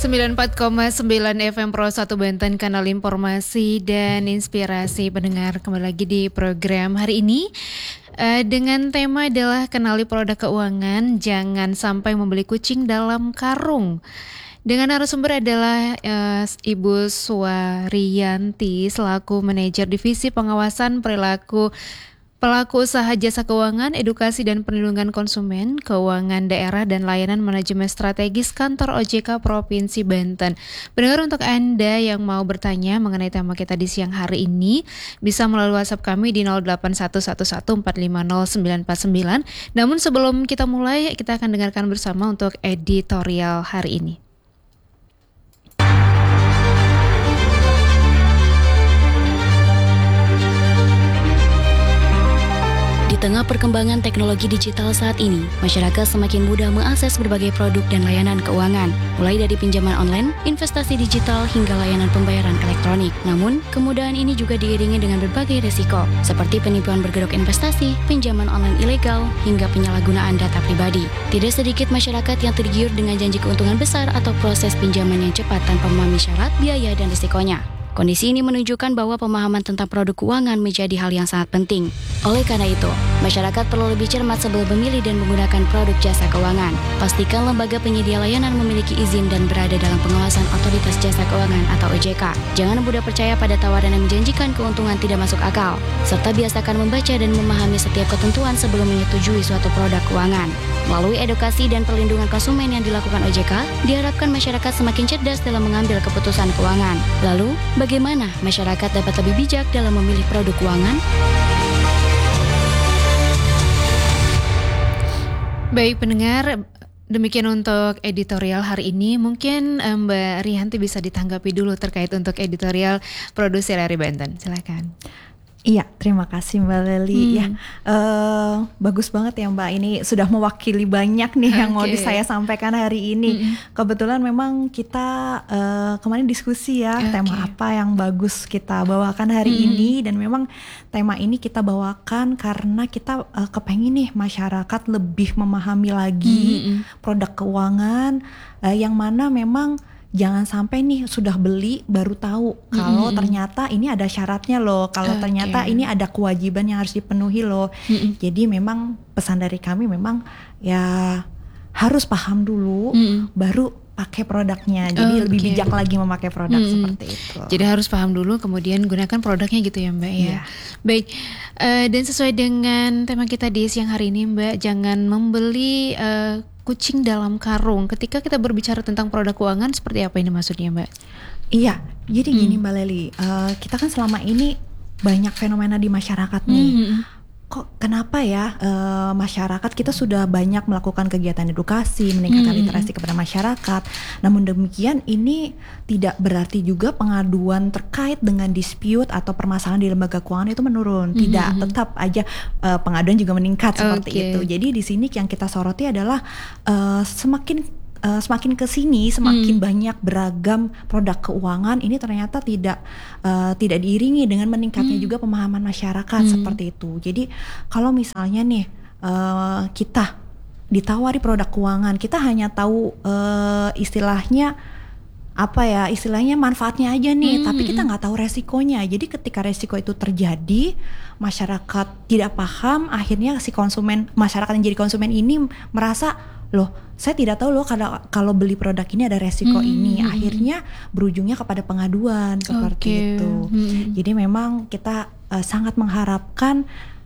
94,9 FM Pro 1 Banten, kanal informasi dan inspirasi pendengar. Kembali lagi di program hari ini dengan tema adalah kenali produk keuangan, jangan sampai membeli kucing dalam karung. Dengan narasumber adalah Ibu Suwariyanti selaku manajer divisi pengawasan perilaku pelaku usaha jasa keuangan, edukasi dan perlindungan konsumen, keuangan daerah dan layanan manajemen strategis kantor OJK Provinsi Banten. Pendengar, untuk Anda yang mau bertanya mengenai tema kita di siang hari ini, bisa melalui WhatsApp kami di 08111450949. Namun sebelum kita mulai, kita akan dengarkan bersama untuk editorial hari ini. Di tengah perkembangan teknologi digital saat ini, masyarakat semakin mudah mengakses berbagai produk dan layanan keuangan, mulai dari pinjaman online, investasi digital, hingga layanan pembayaran elektronik. Namun, kemudahan ini juga diiringi dengan berbagai risiko, seperti penipuan berkedok investasi, pinjaman online ilegal, hingga penyalahgunaan data pribadi. Tidak sedikit masyarakat yang tergiur dengan janji keuntungan besar atau proses pinjaman yang cepat tanpa memahami syarat, biaya, dan risikonya. Kondisi ini menunjukkan bahwa pemahaman tentang produk keuangan menjadi hal yang sangat penting. Oleh karena itu, masyarakat perlu lebih cermat sebelum memilih dan menggunakan produk jasa keuangan. Pastikan lembaga penyedia layanan memiliki izin dan berada dalam pengawasan Otoritas Jasa Keuangan atau OJK. Jangan mudah percaya pada tawaran yang menjanjikan keuntungan tidak masuk akal, serta biasakan membaca dan memahami setiap ketentuan sebelum menyetujui suatu produk keuangan. Melalui edukasi dan perlindungan konsumen yang dilakukan OJK, diharapkan masyarakat semakin cerdas dalam mengambil keputusan keuangan. Lalu, bagaimana masyarakat dapat lebih bijak dalam memilih produk keuangan? Baik pendengar, demikian untuk editorial hari ini. Mungkin Mbak Rihanti bisa ditanggapi dulu terkait untuk editorial produser dari Banten. Silakan. Iya, terima kasih Mbak Leli. Ya, bagus banget ya Mbak. Ini sudah mewakili banyak nih yang mau saya sampaikan hari ini. Kebetulan memang kita kemarin diskusi ya, tema apa yang bagus kita bawakan hari ini. Dan memang tema ini kita bawakan karena kita kepengen nih masyarakat lebih memahami lagi produk keuangan yang mana memang jangan sampai nih sudah beli baru tahu kalau ternyata ini ada syaratnya loh, kalau ternyata ini ada kewajiban yang harus dipenuhi loh. Jadi memang pesan dari kami memang ya harus paham dulu baru pakai produknya. Jadi lebih bijak lagi memakai produk seperti itu. Jadi harus paham dulu kemudian gunakan produknya gitu ya Mbak ya. Baik, dan sesuai dengan tema kita di siang hari ini Mbak, jangan membeli kucing dalam karung. Ketika kita berbicara tentang produk keuangan, seperti apa ini maksudnya Mbak? Iya, jadi gini Mbak Leli, kita kan selama ini banyak fenomena di masyarakat nih. Kok kenapa ya masyarakat kita sudah banyak melakukan kegiatan edukasi, meningkatkan literasi kepada masyarakat. Namun demikian ini tidak berarti juga pengaduan terkait dengan dispute atau permasalahan di lembaga keuangan itu menurun. Tidak, tetap aja pengaduan juga meningkat seperti itu. Jadi di sini yang kita soroti adalah semakin ke sini semakin banyak beragam produk keuangan ini ternyata tidak diiringi dengan meningkatnya juga pemahaman masyarakat seperti itu. Jadi kalau misalnya nih kita ditawari produk keuangan, kita hanya tahu istilahnya manfaatnya aja nih, tapi kita nggak tahu resikonya. Jadi ketika resiko itu terjadi, masyarakat tidak paham, akhirnya masyarakat yang jadi konsumen ini merasa, loh saya tidak tahu loh kalau beli produk ini ada resiko ini. Akhirnya berujungnya kepada pengaduan seperti itu. Jadi memang kita sangat mengharapkan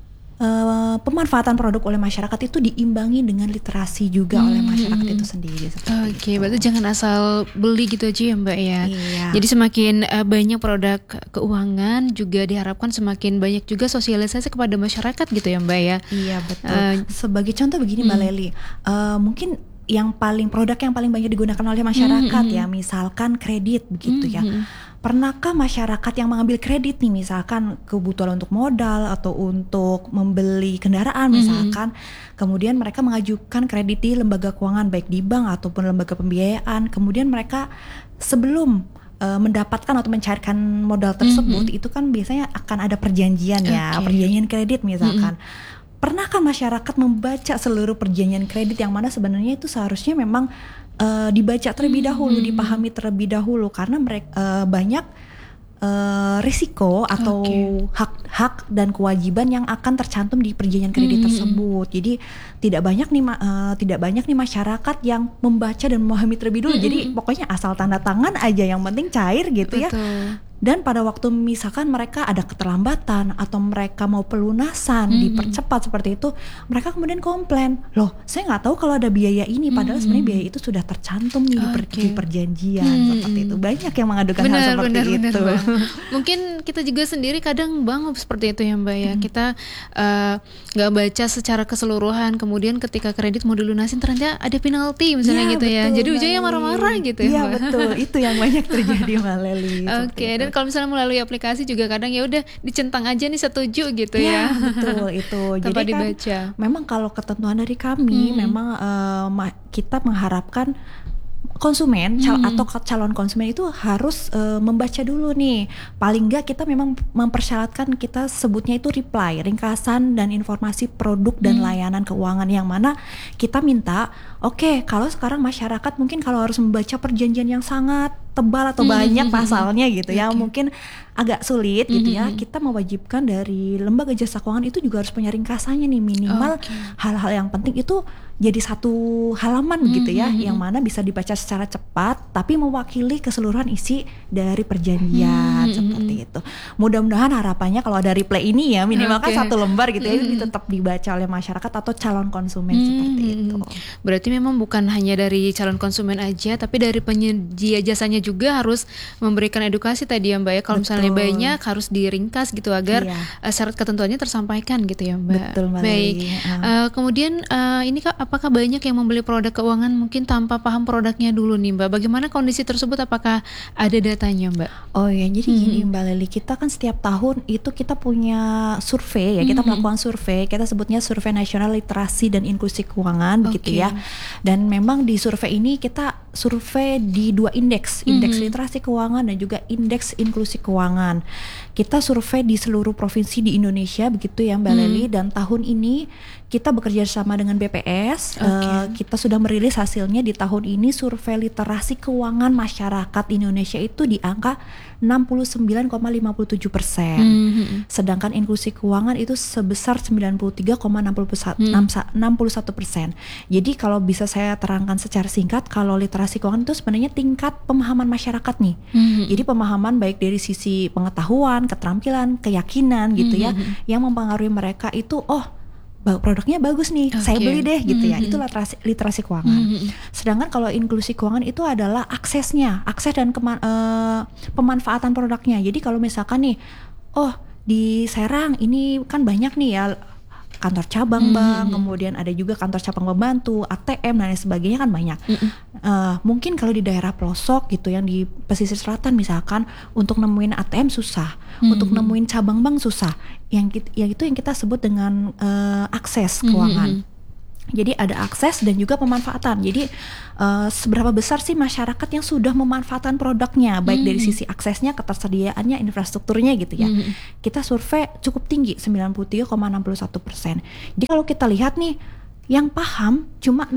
pemanfaatan produk oleh masyarakat itu diimbangi dengan literasi juga oleh masyarakat itu sendiri. Berarti jangan asal beli gitu aja ya Mbak ya. Jadi semakin banyak produk keuangan juga diharapkan semakin banyak juga sosialisasi kepada masyarakat gitu ya Mbak ya. Iya betul. Sebagai contoh begini Mbak Leli, mungkin produk yang paling banyak digunakan oleh masyarakat ya, misalkan kredit begitu ya. Pernahkah masyarakat yang mengambil kredit nih, misalkan kebutuhan untuk modal atau untuk membeli kendaraan misalkan, kemudian mereka mengajukan kredit di lembaga keuangan baik di bank ataupun lembaga pembiayaan, kemudian mereka sebelum mendapatkan atau mencairkan modal tersebut itu kan biasanya akan ada perjanjian ya, perjanjian kredit misalkan. pernahkah masyarakat membaca seluruh perjanjian kredit yang mana sebenarnya itu seharusnya memang dibaca terlebih dahulu, dipahami terlebih dahulu, karena mereka banyak risiko atau hak-hak dan kewajiban yang akan tercantum di perjanjian kredit tersebut. Jadi tidak banyak nih masyarakat yang membaca dan memahami terlebih dulu. Jadi pokoknya asal tanda tangan aja, yang penting cair gitu. Betul. Ya. Dan pada waktu misalkan mereka ada keterlambatan atau mereka mau pelunasan dipercepat seperti itu, mereka kemudian komplain, loh saya nggak tahu kalau ada biaya ini, padahal sebenarnya biaya itu sudah tercantum nih di perjanjian. Seperti itu, banyak yang mengadukan hal seperti itu. Mungkin kita juga sendiri kadang bangop seperti itu ya Mbak ya, kita nggak baca secara keseluruhan, kemudian ketika kredit mau dilunasin ternyata ada penalti misalnya gitu ya, jadi ujungnya marah-marah gitu ya Mbak. Iya betul, itu yang banyak terjadi Mbak Leli. Dan kalau misalnya melalui aplikasi juga kadang ya udah dicentang aja nih setuju gitu ya. Betul itu. Tanpa jadi dibaca. Kan memang kalau ketentuan dari kami memang kita mengharapkan konsumen atau calon konsumen itu harus membaca dulu nih. Paling nggak kita memang mempersyaratkan, kita sebutnya itu reply, ringkasan dan informasi produk dan layanan keuangan, yang mana kita minta kalau sekarang masyarakat mungkin kalau harus membaca perjanjian yang sangat tebal atau banyak pasalnya gitu ya, mungkin agak sulit gitu ya. Kita mewajibkan dari lembaga jasa keuangan itu juga harus punya ringkasannya nih, minimal hal-hal yang penting itu jadi satu halaman gitu ya, yang mana bisa dibaca secara cepat tapi mewakili keseluruhan isi dari perjanjian seperti itu. Mudah-mudahan harapannya kalau ada replay ini ya minimal kan satu lembar gitu ya, itu tetap dibaca oleh masyarakat atau calon konsumen seperti itu. Berarti memang bukan hanya dari calon konsumen aja, tapi dari penyedia jasanya juga harus memberikan edukasi tadi ya Mbak ya. Kalau misalnya banyak harus diringkas gitu agar syarat ketentuannya tersampaikan gitu ya Mbak. Betul Mbak. Baik. Kemudian ini Kak, apakah banyak yang membeli produk keuangan mungkin tanpa paham produknya dulu nih Mbak? Bagaimana kondisi tersebut? Apakah ada datanya Mbak? Oh ya, jadi gini Mbak Leli, kita kan setiap tahun itu kita punya survei ya, kita melakukan survei, kita sebutnya Survei Nasional Literasi dan Inklusi Keuangan begitu ya. Dan memang di survei ini kita survei di 2 indeks literasi keuangan dan juga indeks inklusi keuangan. Kita survei di seluruh provinsi di Indonesia begitu ya Mbak Leli, dan tahun ini kita bekerja sama dengan BPS. Kita sudah merilis hasilnya di tahun ini. Survei literasi keuangan masyarakat Indonesia itu di angka 69,57%. Sedangkan inklusi keuangan itu sebesar 93,61%. Jadi kalau bisa saya terangkan secara singkat, kalau literasi keuangan itu sebenarnya tingkat pemahaman masyarakat nih. Jadi pemahaman baik dari sisi pengetahuan, keterampilan, keyakinan gitu ya, yang mempengaruhi mereka itu produknya bagus nih, saya beli deh gitu ya. Itu literasi keuangan. Sedangkan kalau inklusi keuangan itu adalah akses dan pemanfaatan produknya. Jadi kalau misalkan nih, di Serang ini kan banyak nih ya kantor cabang bank, kemudian ada juga kantor cabang pembantu, ATM dan lain sebagainya kan banyak. Mungkin kalau di daerah pelosok gitu, yang di pesisir selatan misalkan, untuk nemuin ATM susah, untuk nemuin cabang bank susah. Yang kita sebut dengan akses keuangan. Jadi ada akses dan juga pemanfaatan. Jadi seberapa besar sih masyarakat yang sudah memanfaatkan produknya, baik dari sisi aksesnya, ketersediaannya, infrastrukturnya gitu ya. Kita survei cukup tinggi, 93,61%. Jadi kalau kita lihat nih, yang paham cuma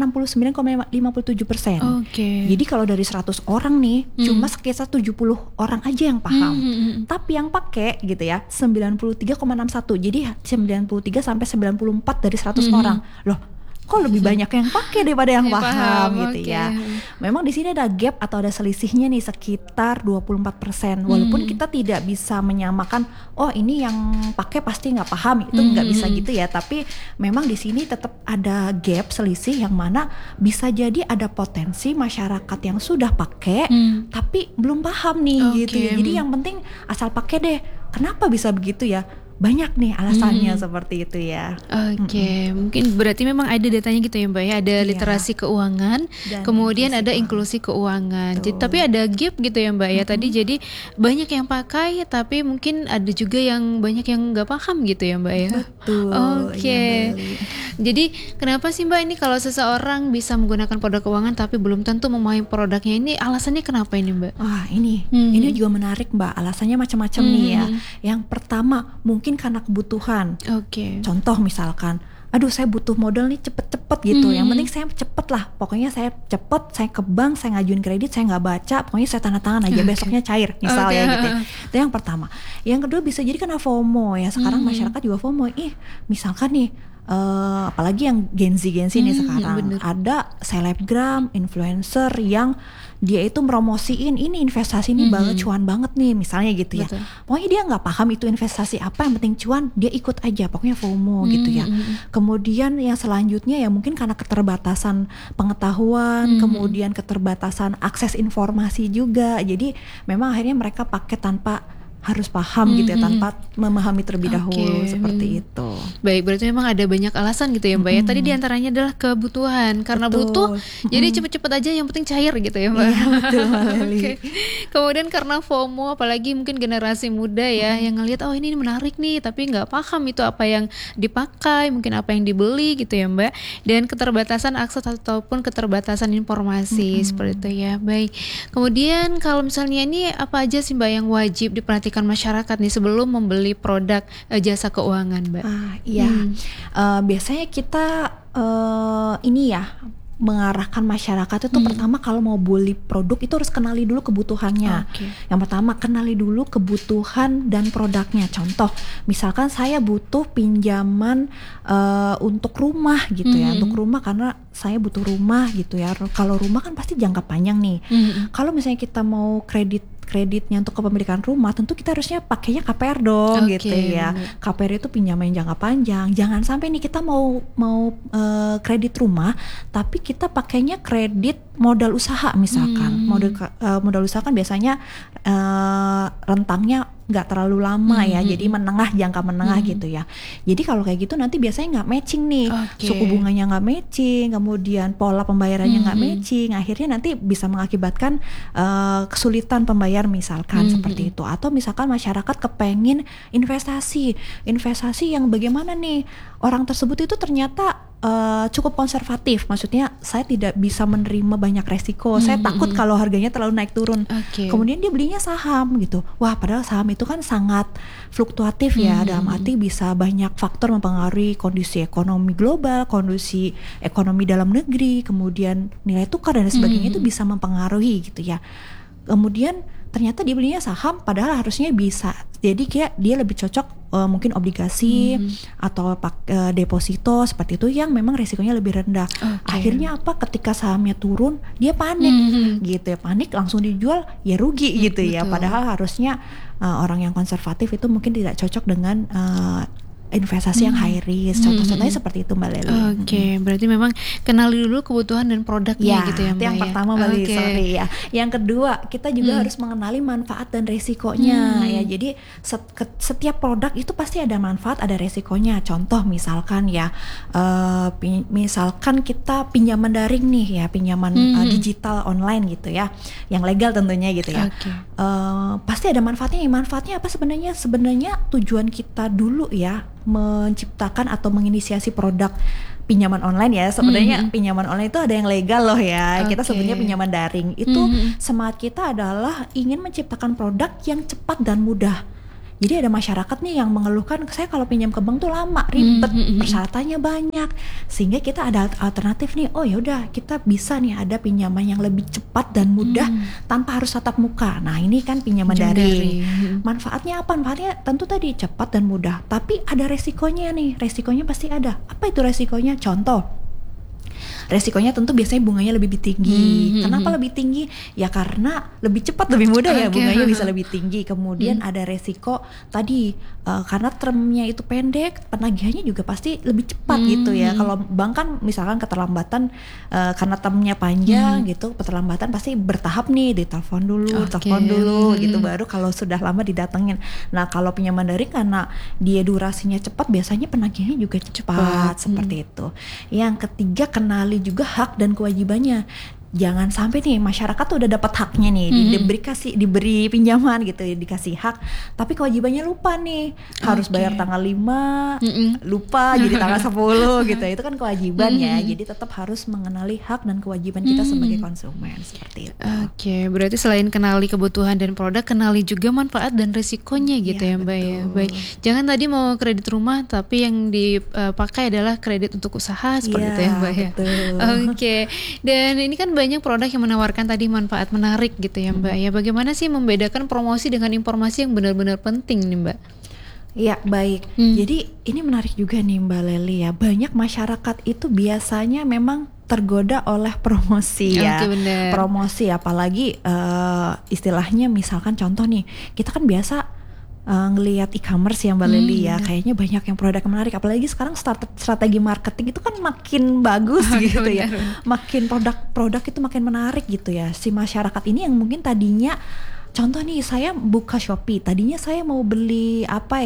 69,57%. Jadi kalau dari 100 orang nih, cuma sekitar 70 orang aja yang paham. Tapi yang pakai gitu ya 93,61. Jadi 93 sampai 94 dari 100 orang. Loh, kok lebih banyak yang pakai daripada yang paham gitu ya. Memang di sini ada gap atau ada selisihnya nih sekitar 24%. Walaupun kita tidak bisa menyamakan, ini yang pakai pasti nggak paham, itu nggak bisa gitu ya. Tapi memang di sini tetap ada gap, selisih, yang mana bisa jadi ada potensi masyarakat yang sudah pakai tapi belum paham nih gitu ya. Jadi yang penting asal pakai deh. Kenapa bisa begitu ya? Banyak nih alasannya seperti itu ya. Mungkin berarti memang ada datanya gitu ya Mbak ya. Ada literasi keuangan, dan kemudian ada inklusi keuangan. Jadi, tapi ada gap gitu ya Mbak ya. Tadi jadi banyak yang pakai, tapi mungkin ada juga yang banyak yang nggak paham gitu ya Mbak ya. Betul. Jadi kenapa sih Mbak ini kalau seseorang bisa menggunakan produk keuangan tapi belum tentu memahami produknya, ini alasannya kenapa ini Mbak? Ini juga menarik Mbak. Alasannya macam-macam nih ya. Yang pertama, mungkin mungkin karena kebutuhan. Oke. Contoh misalkan, aduh saya butuh modal nih cepet-cepet gitu. Yang penting saya cepet lah. Pokoknya saya cepet, saya ke bank, saya ngajuin kredit, saya nggak baca, pokoknya saya tanda tangan aja, besoknya cair misalnya gitu. Itu yang pertama. Yang kedua bisa jadi karena FOMO ya. Sekarang masyarakat juga FOMO. Misalkan nih, apalagi yang Gen Z nih sekarang, ada selebgram, influencer yang dia itu meromosiin ini investasi ini banget, cuan banget nih misalnya gitu ya. Betul. Pokoknya dia nggak paham itu investasi apa, yang penting cuan, dia ikut aja, pokoknya FOMO gitu ya. Kemudian yang selanjutnya ya mungkin karena keterbatasan pengetahuan, kemudian keterbatasan akses informasi juga. Jadi memang akhirnya mereka pakai tanpa harus paham gitu ya, tanpa memahami terlebih dahulu seperti itu. Baik, berarti memang ada banyak alasan gitu ya Mbak ya. Tadi diantaranya adalah kebutuhan, karena butuh jadi cepet-cepet aja yang penting cair gitu ya Mbak. Iya, betul Mbak Leli. Kemudian karena FOMO, apalagi mungkin generasi muda ya yang ngelihat oh ini menarik nih, tapi nggak paham itu apa yang dipakai, mungkin apa yang dibeli gitu ya Mbak. Dan keterbatasan akses ataupun keterbatasan informasi seperti itu ya. Baik. Kemudian kalau misalnya ini apa aja sih Mbak yang wajib diperhatikan masyarakat nih sebelum membeli produk jasa keuangan Mbak? Biasanya kita ini ya mengarahkan masyarakat itu pertama kalau mau beli produk itu harus kenali dulu kebutuhannya. Yang pertama kenali dulu kebutuhan dan produknya. Contoh, misalkan saya butuh pinjaman untuk rumah gitu ya, untuk rumah karena saya butuh rumah gitu ya. Kalau rumah kan pasti jangka panjang nih. Kalau misalnya kita mau kreditnya untuk kepemilikan rumah, tentu kita harusnya pakainya KPR dong gitu ya. KPR itu pinjaman yang jangka panjang. Jangan sampai nih kita mau kredit rumah, tapi kita pakainya kredit modal usaha misalkan. Modal usaha kan biasanya rentangnya nggak terlalu lama ya, jadi jangka menengah gitu ya. Jadi kalau kayak gitu nanti biasanya nggak matching nih, suku bunganya nggak matching, kemudian pola pembayarannya nggak matching, akhirnya nanti bisa mengakibatkan kesulitan pembayar misalkan seperti itu. Atau misalkan masyarakat kepengin investasi yang bagaimana nih orang tersebut itu ternyata cukup konservatif, maksudnya saya tidak bisa menerima banyak resiko, saya takut kalau harganya terlalu naik turun. Kemudian dia belinya saham gitu. Wah, padahal saham itu kan sangat fluktuatif ya, dalam arti bisa banyak faktor mempengaruhi kondisi ekonomi global, kondisi ekonomi dalam negeri, kemudian nilai tukar dan sebagainya itu bisa mempengaruhi gitu ya. Kemudian ternyata dia belinya saham padahal harusnya bisa. Jadi kayak dia lebih cocok mungkin obligasi atau deposito seperti itu yang memang risikonya lebih rendah. Akhirnya apa? Ketika sahamnya turun, dia panik gitu ya. Panik langsung dijual, ya rugi gitu ya. Padahal harusnya orang yang konservatif itu mungkin tidak cocok dengan investasi yang high risk. Contoh-contohnya seperti itu Mbak Leli. Berarti memang kenali dulu kebutuhan dan produknya gitu ya Mbak. Itu yang pertama Mbak Leli, sorry ya. Yang kedua, kita juga harus mengenali manfaat dan resikonya ya. Jadi setiap produk itu pasti ada manfaat, ada resikonya. Contoh misalkan ya, misalkan kita pinjaman daring nih ya, pinjaman digital online gitu ya, yang legal tentunya gitu ya. Pasti ada manfaatnya. Manfaatnya apa sebenarnya? Sebenarnya tujuan kita dulu ya menciptakan atau menginisiasi produk pinjaman online ya. Sebenarnya pinjaman online itu ada yang legal loh ya. Kita sebutnya pinjaman daring. Itu semangat kita adalah ingin menciptakan produk yang cepat dan mudah. Jadi ada masyarakat nih yang mengeluhkan, saya kalau pinjam ke bank tuh lama, ribet, persyaratannya banyak. Sehingga kita ada alternatif nih, oh yaudah kita bisa nih ada pinjaman yang lebih cepat dan mudah tanpa harus tatap muka. Nah ini kan pinjaman daring. Manfaatnya apa? Manfaatnya tentu tadi cepat dan mudah. Tapi ada resikonya nih, resikonya pasti ada. Apa itu resikonya? Contoh, resikonya tentu biasanya bunganya lebih tinggi. Kenapa lebih tinggi? Ya karena lebih cepat, lebih mudah ya, bunganya bisa lebih tinggi. Kemudian ada resiko tadi karena termnya itu pendek, penagihannya juga pasti lebih cepat gitu ya. Kalau bank kan misalkan keterlambatan karena termnya panjang gitu, keterlambatan pasti bertahap nih, ditelepon dulu gitu, baru kalau sudah lama didatengin. Nah kalau pinjaman daring karena dia durasinya cepat, biasanya penagihannya juga cepat seperti itu. Yang ketiga, kenali juga hak dan kewajibannya. jangan sampai nih masyarakat tuh udah dapat haknya nih, diberi pinjaman gitu, dikasih hak, tapi kewajibannya lupa nih, harus bayar tanggal 5, lupa jadi tanggal 10 gitu. Itu kan kewajiban ya. Jadi tetap harus mengenali hak dan kewajiban kita sebagai konsumen, seperti itu. Oke, berarti selain kenali kebutuhan dan produk, kenali juga manfaat dan risikonya gitu ya Mbak ya. Baik, jangan tadi mau kredit rumah tapi yang dipakai adalah kredit untuk usaha seperti itu ya Mbak ya. Oke, dan ini kan banyak produk yang menawarkan tadi manfaat menarik gitu ya Mbak ya. Bagaimana sih membedakan promosi dengan informasi yang benar-benar penting nih Mbak? Ya baik, jadi ini menarik juga nih Mbak Lely ya. Banyak masyarakat itu biasanya memang tergoda oleh promosi ya. Promosi apalagi istilahnya misalkan contoh nih, kita kan biasa ngelihat e-commerce ya Mbak Lely ya, kayaknya banyak yang produk menarik, apalagi sekarang strategi marketing itu kan makin bagus gitu ya, makin produk itu makin menarik gitu ya. Si masyarakat ini yang mungkin tadinya, contoh nih, saya buka Shopee, tadinya saya mau beli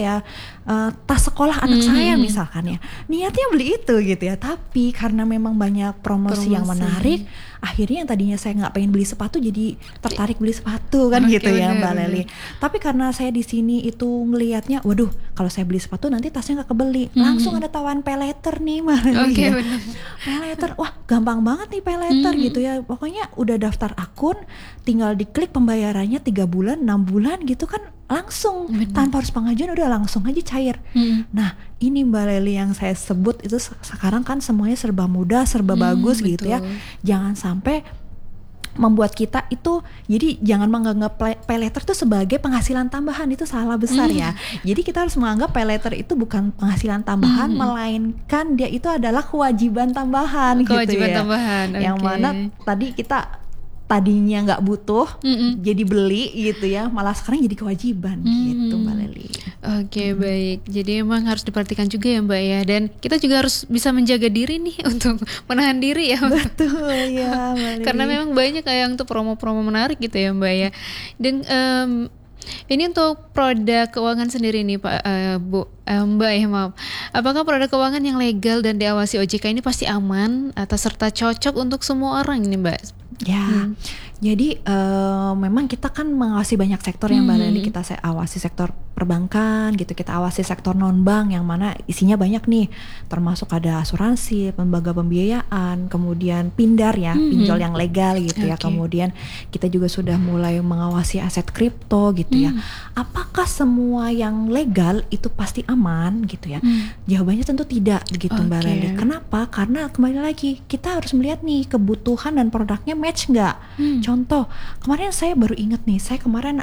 tas sekolah anak saya misalkan ya, niatnya beli itu gitu ya, tapi karena memang banyak promosi yang menarik, akhirnya yang tadinya saya nggak pengen beli sepatu jadi tertarik beli sepatu kan gitu ya Mbak Lely. Tapi karena saya di sini itu ngelihatnya, waduh kalau saya beli sepatu nanti tasnya nggak kebeli, langsung ada tawaran pay later nih Mbak Lely ya. Pay later, wah gampang banget nih pay later gitu ya, pokoknya udah daftar akun, tinggal diklik pembayarannya 3 bulan, 6 bulan gitu kan, langsung tanpa harus pengajuan udah langsung aja cair. Nah ini Mbak Lely yang saya sebut itu sekarang kan semuanya serba mudah, serba bagus gitu ya. Jangan sampai membuat kita itu, jadi jangan menganggap pay later itu sebagai penghasilan tambahan, itu salah besar ya. Jadi kita harus menganggap pay later itu bukan penghasilan tambahan, melainkan dia itu adalah kewajiban tambahan gitu ya. Yang mana tadi kita tadinya nggak butuh jadi beli gitu ya, malah sekarang jadi kewajiban gitu Mbak Lely. Oke, baik, jadi emang harus diperhatikan juga ya Mbak ya, dan kita juga harus bisa menjaga diri nih untuk menahan diri ya. Betul ya Mbak Lely. Karena memang banyak kayak untuk promo-promo menarik gitu ya Mbak ya. Dan ini untuk produk keuangan sendiri nih Pak, Mbak ya, maaf. Apakah produk keuangan yang legal dan diawasi OJK ini pasti aman atau serta cocok untuk semua orang ini Mbak? Ya, jadi memang kita kan mengawasi banyak sektor yang Mbak Lely, kita awasi sektor perbankan gitu, kita awasi sektor non-bank yang mana isinya banyak nih, termasuk ada asuransi, lembaga pembiayaan, kemudian pindar ya, pinjol yang legal gitu ya, kemudian kita juga sudah mulai mengawasi aset kripto gitu ya. Apakah semua yang legal itu pasti aman gitu ya? Jawabannya tentu tidak begitu Mbak Lely. Kenapa? Karena kembali lagi kita harus melihat nih kebutuhan dan produknya match nggak. Contoh, kemarin saya baru ingat nih, saya kemarin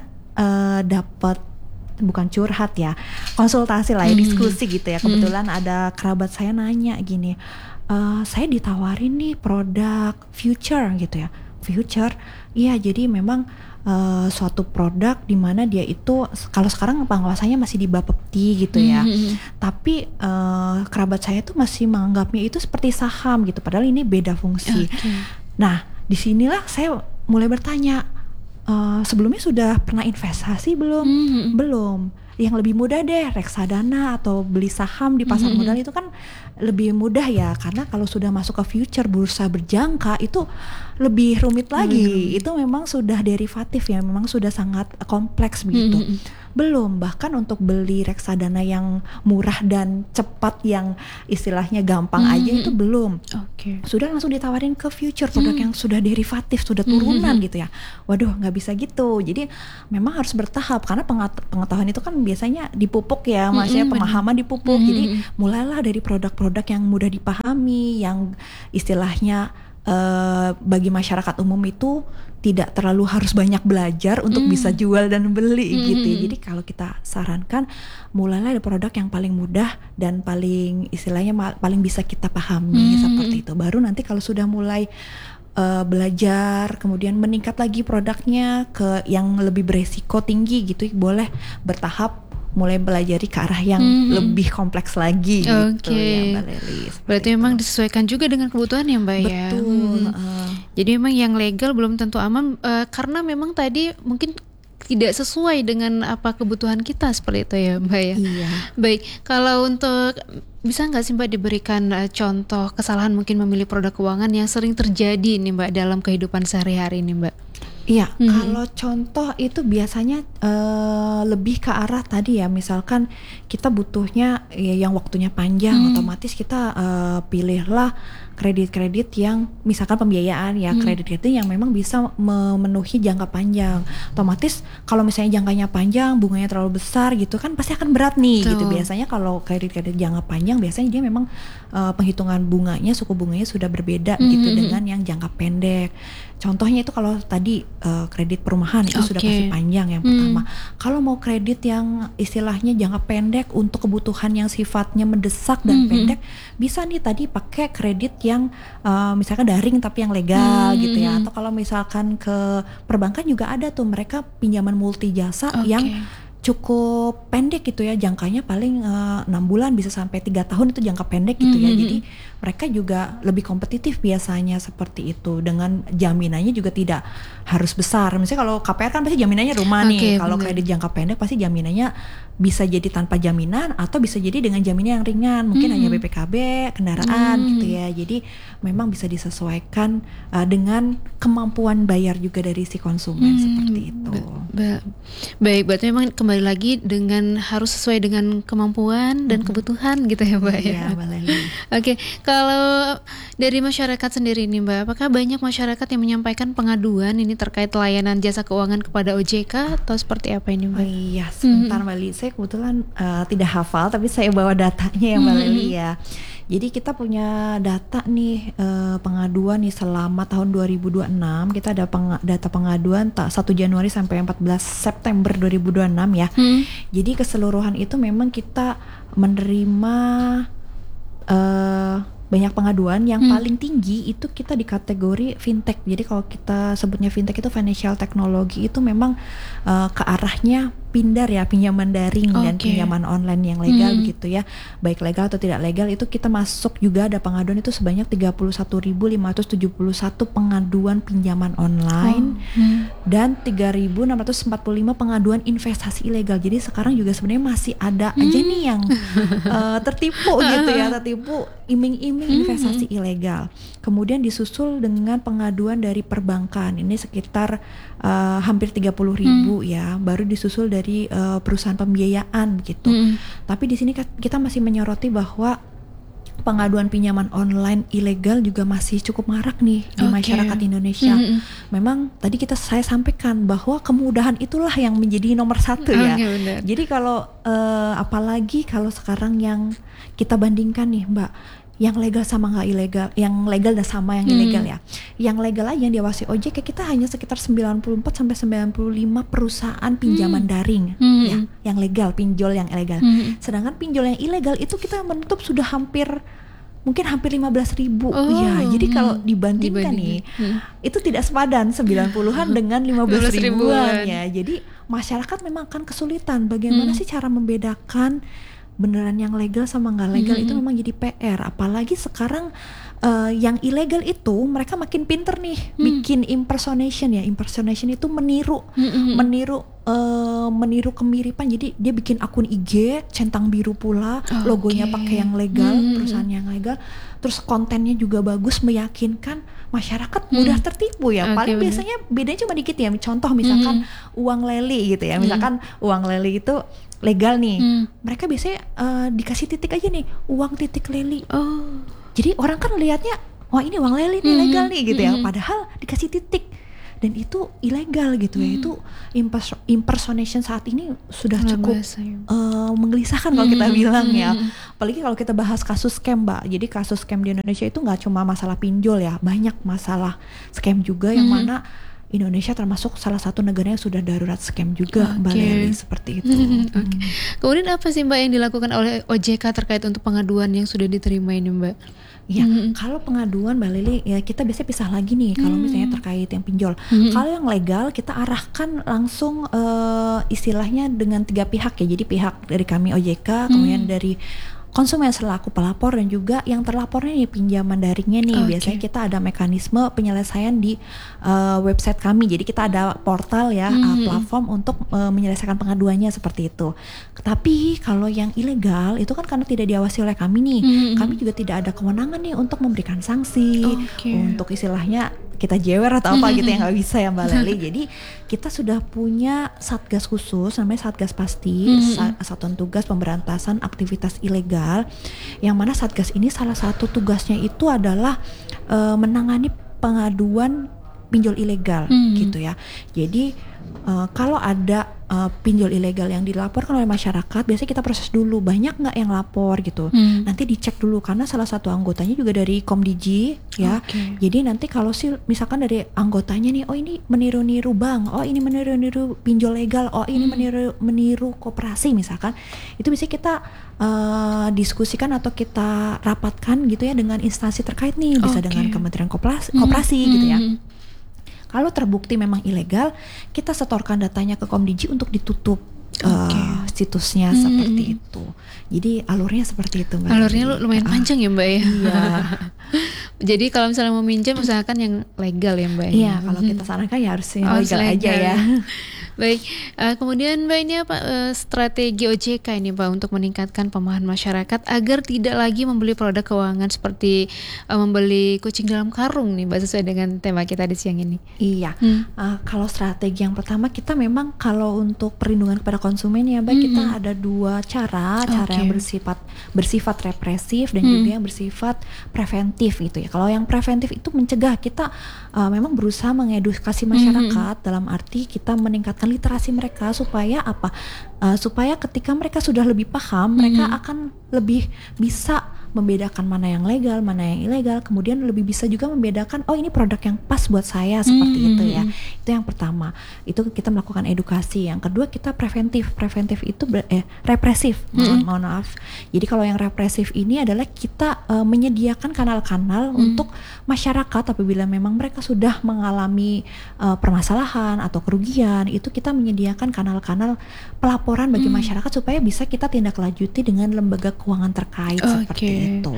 dapat, bukan curhat ya, konsultasi lah ya, diskusi gitu ya. Kebetulan ada kerabat saya nanya gini, saya ditawarin nih produk future gitu ya. Future, iya, jadi memang suatu produk di mana dia itu kalau sekarang pengawasannya masih di Bapepti gitu ya. Tapi kerabat saya tuh masih menganggapnya itu seperti saham gitu, padahal ini beda fungsi. Nah, disinilah saya mulai bertanya, sebelumnya sudah pernah investasi belum? Belum. Yang lebih mudah deh reksadana atau beli saham di pasar modal itu kan lebih mudah ya, karena kalau sudah masuk ke future, bursa berjangka itu lebih rumit lagi. Itu memang sudah derivatif ya, memang sudah sangat kompleks begitu. Belum, bahkan untuk beli reksadana yang murah dan cepat yang istilahnya gampang aja itu belum. Sudah langsung ditawarin ke future, produk yang sudah derivatif, sudah turunan gitu ya. Waduh, nggak bisa gitu. Jadi memang harus bertahap, karena pengetahuan itu kan biasanya dipupuk ya, maksudnya pemahaman dipupuk. Jadi mulailah dari produk-produk yang mudah dipahami, yang istilahnya bagi masyarakat umum itu tidak terlalu harus banyak belajar untuk bisa jual dan beli gitu. Jadi kalau kita sarankan, mulailah dari produk yang paling mudah dan paling istilahnya paling bisa kita pahami seperti itu. Baru nanti kalau sudah mulai belajar, kemudian meningkat lagi produknya ke yang lebih beresiko tinggi gitu, boleh bertahap mulai belajari ke arah yang lebih kompleks lagi gitu ya Mbak Lely. Berarti memang disesuaikan juga dengan kebutuhan ya Mbak ya. Betul. Jadi memang yang legal belum tentu aman, karena memang tadi mungkin tidak sesuai dengan apa kebutuhan kita, seperti itu ya Mbak ya. Iya. Baik, kalau untuk bisa nggak sih Mbak diberikan contoh kesalahan mungkin memilih produk keuangan yang sering terjadi nih Mbak dalam kehidupan sehari-hari ini Mbak? Iya, kalau contoh itu biasanya lebih ke arah tadi ya, misalkan kita butuhnya yang waktunya panjang, otomatis kita pilihlah kredit-kredit yang misalkan pembiayaan ya, kredit-kredit yang memang bisa memenuhi jangka panjang. Otomatis kalau misalnya jangkanya panjang, bunganya terlalu besar gitu kan pasti akan berat nih gitu. Biasanya kalau kredit-kredit jangka panjang biasanya dia memang penghitungan bunganya, suku bunganya sudah berbeda gitu dengan yang jangka pendek. Contohnya itu kalau tadi kredit perumahan itu sudah pasti panjang yang pertama. Kalau mau kredit yang istilahnya jangka pendek untuk kebutuhan yang sifatnya mendesak dan pendek, bisa nih tadi pakai kredit yang misalkan daring tapi yang legal gitu ya. Atau kalau misalkan ke perbankan juga ada tuh mereka pinjaman multi jasa yang cukup pendek gitu ya, jangkanya paling 6 bulan bisa sampai 3 tahun, itu jangka pendek gitu ya. Jadi mereka juga lebih kompetitif biasanya seperti itu, dengan jaminannya juga tidak harus besar. Misalnya kalau KPR kan pasti jaminannya rumah nih, kalau kredit jangka pendek pasti jaminannya bisa jadi tanpa jaminan atau bisa jadi dengan jaminan yang ringan, mungkin hanya BPKB, kendaraan gitu ya. Jadi memang bisa disesuaikan dengan kemampuan bayar juga dari si konsumen seperti itu. Baik, berarti memang kembali lagi dengan harus sesuai dengan kemampuan dan kebutuhan gitu ya Mbak ya. Oke, kalau dari masyarakat sendiri nih Mbak, apakah banyak masyarakat yang menyampaikan pengaduan ini terkait layanan jasa keuangan kepada OJK atau seperti apa ini Mbak? Oh iya, sebentar Mbak Li, saya kebetulan tidak hafal tapi saya bawa datanya ya Mbak Lili ya. Jadi kita punya data nih pengaduan nih selama tahun 2026, kita ada data pengaduan 1 Januari sampai 14 September 2026 ya. Jadi keseluruhan itu memang kita menerima banyak pengaduan. Yang paling tinggi itu kita di kategori fintech. Jadi kalau kita sebutnya fintech itu financial technology, itu memang ke arahnya pindar ya, pinjaman daring dan pinjaman online yang legal begitu ya, baik legal atau tidak legal. Itu kita masuk juga ada pengaduan itu sebanyak 31.571 pengaduan pinjaman online dan 3.645 pengaduan investasi ilegal. Jadi sekarang juga sebenarnya masih ada aja nih yang tertipu gitu ya, tertipu iming-iming investasi ilegal. Kemudian disusul dengan pengaduan dari perbankan, ini sekitar hampir 30.000 ya, baru disusul dari perusahaan pembiayaan gitu. Tapi di sini kita masih menyoroti bahwa pengaduan pinjaman online ilegal juga masih cukup marak nih di masyarakat Indonesia. Memang tadi saya sampaikan bahwa kemudahan itulah yang menjadi nomor satu ya. Jadi kalau apalagi kalau sekarang yang kita bandingkan nih Mbak, yang legal sama nggak ilegal, yang legal dan sama yang ilegal ya. Yang legal aja yang diawasi OJK kita hanya sekitar 94 sampai 95 perusahaan pinjaman daring ya, yang legal, pinjol yang ilegal. Sedangkan pinjol yang ilegal itu kita menutup sudah mungkin hampir 15.000 ya. Jadi kalau dibandingkan nih itu tidak sepadan 90-an dengan 15.000-an ya. Jadi masyarakat memang akan kesulitan bagaimana sih cara membedakan beneran yang legal sama nggak legal. Itu memang jadi PR. Apalagi sekarang yang ilegal itu mereka makin pinter nih bikin impersonation ya. Impersonation itu meniru kemiripan. Jadi dia bikin akun IG centang biru pula, logonya pakai yang legal, perusahaan yang legal, terus kontennya juga bagus, meyakinkan masyarakat mudah tertipu ya. Paling biasanya bedanya cuma dikit ya. Contoh misalkan uang leli gitu ya. Misalkan uang leli itu legal nih, mereka biasanya dikasih titik aja nih, uang titik leli. Jadi orang kan lihatnya, wah ini uang leli nih, legal nih gitu ya. Padahal dikasih titik dan itu ilegal gitu ya. Itu impersonation saat ini sudah cukup menggelisahkan kalau kita bilang ya. Apalagi kalau kita bahas kasus scam Mbak. Jadi kasus scam di Indonesia itu nggak cuma masalah pinjol ya, banyak masalah scam juga yang mana Indonesia termasuk salah satu negara yang sudah darurat scam juga Mbak Leli, seperti itu. Kemudian apa sih Mbak yang dilakukan oleh OJK terkait untuk pengaduan yang sudah diterima ini Mbak? Ya, kalau pengaduan Mbak Lili ya kita biasanya pisah lagi nih kalau misalnya terkait yang pinjol. Kalau yang legal kita arahkan langsung istilahnya dengan 3 pihak ya. Jadi pihak dari kami OJK, kemudian dari konsumen selaku pelapor dan juga yang terlapornya nih pinjaman daringnya nih. Biasanya kita ada mekanisme penyelesaian di website kami. Jadi kita ada portal ya, platform untuk menyelesaikan pengaduannya seperti itu. Tapi kalau yang ilegal itu kan karena tidak diawasi oleh kami nih, kami juga tidak ada kewenangan nih untuk memberikan sanksi, untuk istilahnya kita jewer atau apa gitu yang nggak bisa ya Mbak Leli. Jadi kita sudah punya satgas khusus namanya Satgas Pasti, Satuan Tugas Pemberantasan Aktivitas Ilegal, yang mana satgas ini salah satu tugasnya itu adalah menangani pengaduan pinjol ilegal gitu ya. Jadi kalau ada pinjol ilegal yang dilaporkan oleh masyarakat, biasanya kita proses dulu banyak nggak yang lapor gitu. Nanti dicek dulu karena salah satu anggotanya juga dari Komdigi ya. Jadi nanti kalau sih misalkan dari anggotanya nih, oh ini meniru-niru bank, oh ini meniru-niru pinjol legal, oh ini meniru koperasi misalkan, itu bisa kita diskusikan atau kita rapatkan gitu ya dengan instansi terkait nih, bisa dengan Kementerian Koperasi gitu ya. Kalau terbukti memang ilegal, kita setorkan datanya ke Komdigi untuk ditutup situsnya seperti itu. Jadi alurnya seperti itu Mbak. Alurnya lumayan panjang ya Mbak ya. Iya. Jadi kalau misalnya mau minjam usahakan yang legal ya Mbak. Iya, kalau kita sarankan ya harus yang legal aja ya. Baik, kemudian Mbak ini apa strategi OJK ini Pak untuk meningkatkan pemahaman masyarakat agar tidak lagi membeli produk keuangan seperti membeli kucing dalam karung nih Mbak, sesuai dengan tema kita di siang ini. Iya, kalau strategi yang pertama kita memang kalau untuk perlindungan kepada konsumen ya Mbak, kita ada dua cara yang bersifat represif dan juga yang bersifat preventif gitu ya. Kalau yang preventif itu mencegah, kita memang berusaha mengedukasi masyarakat dalam arti kita meningkatkan literasi mereka supaya apa? Supaya ketika mereka sudah lebih paham, mereka akan lebih bisa membedakan mana yang legal, mana yang ilegal, kemudian lebih bisa juga membedakan, oh ini produk yang pas buat saya seperti itu ya. Itu yang pertama, itu kita melakukan edukasi. Yang kedua kita preventif itu represif, mohon maaf. Jadi kalau yang represif ini adalah kita menyediakan kanal-kanal untuk masyarakat apabila memang mereka sudah mengalami permasalahan atau kerugian, itu kita menyediakan kanal-kanal pelaporan bagi masyarakat supaya bisa kita tindak lanjuti dengan lembaga keuangan terkait seperti itu.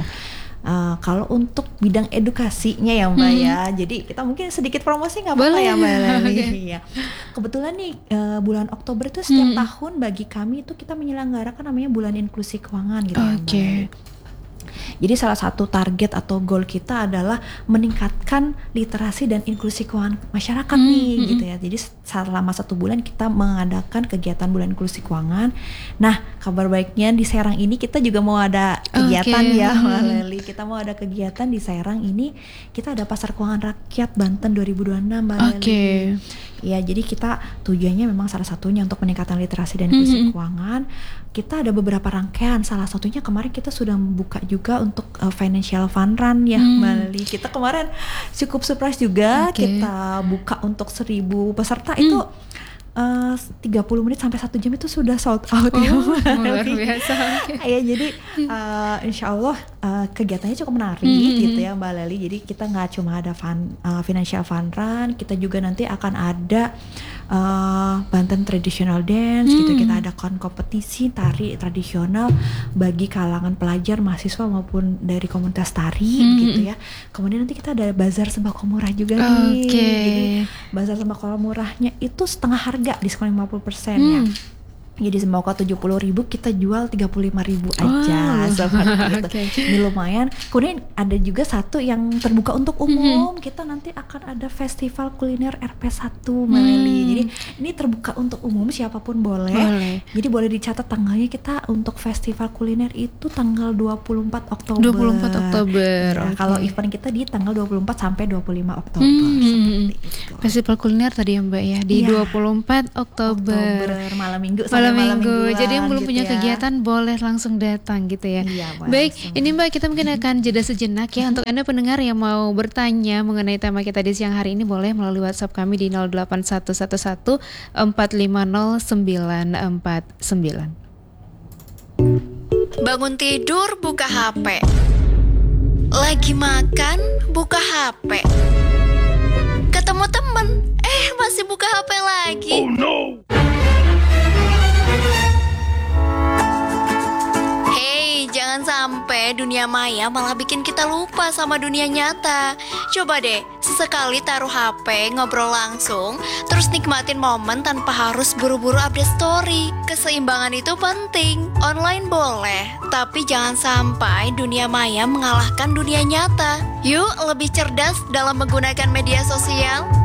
Kalau untuk bidang edukasinya ya Mbak ya, jadi kita mungkin sedikit promosi nggak apa-apa ya Mbak Leli. Ya. Kebetulan nih bulan Oktober itu setiap tahun bagi kami itu kita menyelenggarakan namanya Bulan Inklusi Keuangan gitu ya Mbak. Jadi salah satu target atau goal kita adalah meningkatkan literasi dan inklusi keuangan masyarakat nih gitu ya. Jadi selama 1 bulan kita mengadakan kegiatan Bulan Inklusi Keuangan. Nah kabar baiknya di Serang ini kita juga mau ada kegiatan ya Mbak Leli. Kita mau ada kegiatan di Serang ini. Kita ada Pasar Keuangan Rakyat Banten 2026 Mbak Leli. Ya jadi kita tujuannya memang salah satunya untuk peningkatan literasi dan inklusi keuangan. Kita ada beberapa rangkaian, salah satunya kemarin kita sudah membuka juga untuk financial fund run ya Mbak Leli. Kita kemarin cukup surprise juga, kita buka untuk 1.000 peserta itu 30 menit sampai 1 jam itu sudah sold out ya luar biasa. Ya jadi insya Allah kegiatannya cukup menarik gitu ya Mbak Leli. Jadi kita nggak cuma ada financial fund run, kita juga nanti akan ada Banten Traditional Dance gitu. Kita ada kompetisi tari tradisional bagi kalangan pelajar, mahasiswa maupun dari komunitas tari gitu ya. Kemudian nanti kita ada bazar sembako murah juga nih. Jadi bazar sembako murahnya itu setengah harga, diskon 50% ya. Jadi sembako 70.000 kita jual 35.000 aja seperti itu. Ini lumayan. Kemudian ada juga satu yang terbuka untuk umum. Kita nanti akan ada festival kuliner RP1 Meleli. Jadi ini terbuka untuk umum, siapapun boleh. Jadi boleh dicatat tanggalnya, kita untuk festival kuliner itu tanggal 24 Oktober. 24 Oktober. Ya, kalau event kita di tanggal 24 sampai 25 Oktober seperti itu. Festival kuliner tadi ya Mbak ya, di 24 Oktober malam Minggu. Malam minggu. Jadi yang belum punya kegiatan boleh langsung datang gitu ya. Baik, ini Mbak kita mungkin akan jeda sejenak ya. Untuk Anda pendengar yang mau bertanya mengenai tema kita di siang hari ini, boleh melalui WhatsApp kami di 08111 450 949. Bangun tidur buka HP, lagi makan buka HP, ketemu temen masih buka HP lagi. Oh no. Hey, jangan HP, dunia maya malah bikin kita lupa sama dunia nyata. Coba deh, sesekali taruh HP, ngobrol langsung, terus nikmatin momen tanpa harus buru-buru update story. Keseimbangan itu penting. Online boleh, tapi jangan sampai dunia maya mengalahkan dunia nyata. Yuk, lebih cerdas dalam menggunakan media sosial.